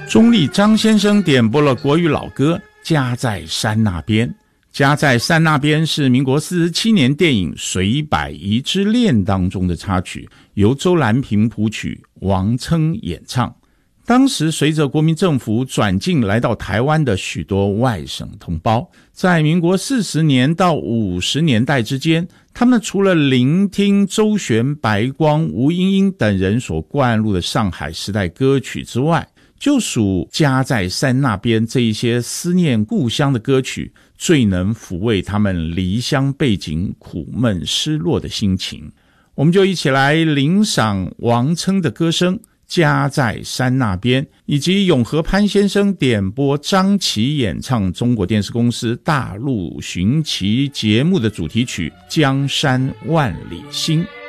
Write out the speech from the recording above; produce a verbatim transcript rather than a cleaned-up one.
中立张先生点播了国语老歌《家在山那边》。家在山那边是民国四十七年电影《水百宜之恋》当中的插曲，由周兰萍谱曲，王琛演唱。当时随着国民政府转进来到台湾的许多外省同胞，在民国四十年到五十年代之间，他们除了聆听周璇、白光、吴英英等人所灌入的上海时代歌曲之外，就属家在山那边这一些思念故乡的歌曲，最能抚慰他们离乡背景苦闷失落的心情。我们就一起来聆赏王琛的歌声《家在山那边》，以及永和潘先生点播张琪演唱中国电视公司大陆寻奇节目的主题曲《江山万里心》。